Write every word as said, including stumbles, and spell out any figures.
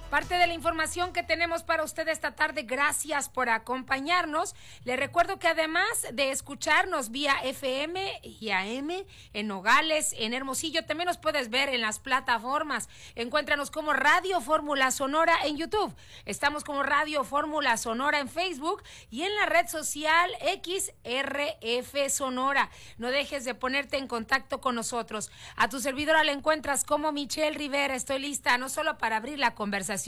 Parte de la información que tenemos para usted esta tarde, gracias por acompañarnos. Le recuerdo que además de escucharnos vía F M y A M en Nogales, en Hermosillo, también nos puedes ver en las plataformas. Encuéntranos como Radio Fórmula Sonora en YouTube. Estamos como Radio Fórmula Sonora en Facebook y en la red social X R F Sonora. No dejes de ponerte en contacto con nosotros. A tu servidora la encuentras como Michelle Rivera. Estoy lista no solo para abrir la conversación,